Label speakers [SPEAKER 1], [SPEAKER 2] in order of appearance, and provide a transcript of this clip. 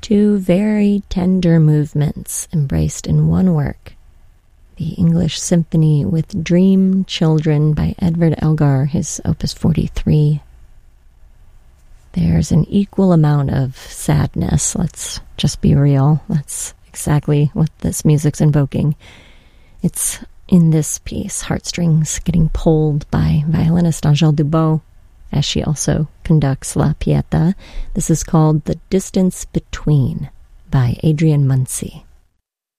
[SPEAKER 1] Two very tender movements embraced in one work. The English Symphony with Dream Children by Edward Elgar, his Opus 43. There's an equal amount of sadness, let's just be real. That's exactly what this music's invoking. It's in this piece, heartstrings getting pulled by violinist Angèle Dubos, as she also conducts La Pieta. This is called The Distance Between by Adrian Muncy.